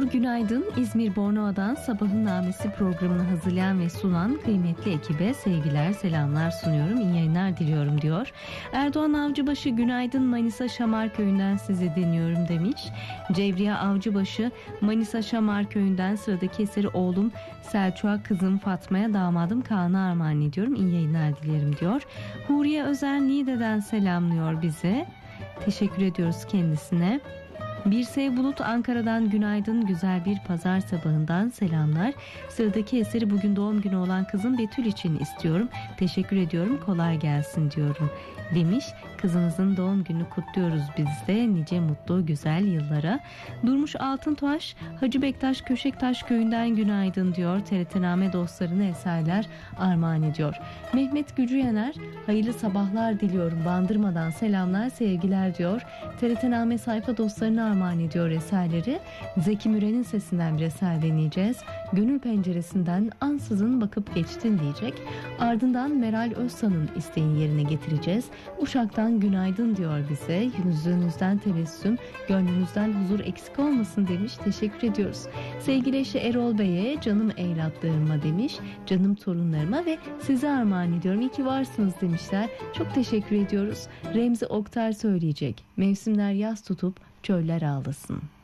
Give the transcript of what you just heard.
günaydın. İzmir Bornova'dan Sabahın Namesi programını hazırlayan ve sunan kıymetli ekibe sevgiler, selamlar sunuyorum. İyi yayınlar diliyorum diyor. Erdoğan Avcıbaşı günaydın, Manisa Şamar Köyü'nden sizi dinliyorum demiş. Cevriye Avcıbaşı Manisa Şamar Köyü'nden sıradaki eseri oğlum Selçuk'a, kızım Fatma'ya, damadım Kaan'a armağan ediyorum. İyi yayınlar dilerim diyor. Huriye Özer Niğde'den selamlıyor bizi. Teşekkür ediyoruz kendisine. Birsev Bulut Ankara'dan günaydın, güzel bir pazar sabahından selamlar. Sıradaki eseri bugün doğum günü olan kızım Betül için istiyorum. Teşekkür ediyorum, kolay gelsin diyorum demiş. Kızınızın doğum gününü kutluyoruz biz de, nice mutlu güzel yıllara. Durmuş Altıntaş Hacı Bektaş Köşektaş Köyü'nden günaydın diyor. TRT-Name dostlarına eserler armağan ediyor. Mehmet Gücü Yener hayırlı sabahlar diliyorum, Bandırma'dan selamlar sevgiler diyor. TRT-Name sayfa dostlarına armağan ediyor eserleri. Zeki Müren'in sesinden bir eser deneyeceğiz. Gönül penceresinden ansızın bakıp geçtin diyecek. Ardından Meral Özsan'ın isteğini yerine getireceğiz. Uşak'tan günaydın diyor bize. Yüzünüzden tebessüm, gönlünüzden huzur eksik olmasın demiş. Teşekkür ediyoruz. Sevgili eşi Erol Bey'e canım evlatlarıma demiş. Canım torunlarıma ve size armağan ediyorum. İyi ki varsınız demişler. Çok teşekkür ediyoruz. Remzi Oktar söyleyecek. Mevsimler yaz tutup çöller ağlasın.